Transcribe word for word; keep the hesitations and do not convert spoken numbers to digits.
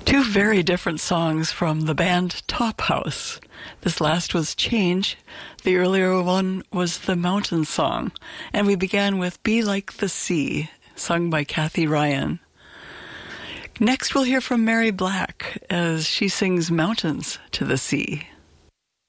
Two very different songs from the band Top House. This last was Change. The earlier one was the Mountain Song. And we began with Be Like the Sea, sung by Kathy Ryan. Next we'll hear from Mary Black as she sings Mountains to the Sea.